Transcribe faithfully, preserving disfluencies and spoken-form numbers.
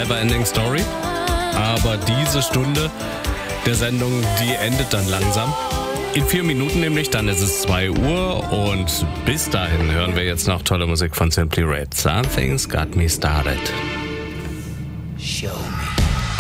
Neverending Story. Aber diese Stunde der Sendung, die endet dann langsam. In vier Minuten nämlich, dann ist es zwei Uhr und bis dahin hören wir jetzt noch tolle Musik von Simply Red. Something's got me started. Show me.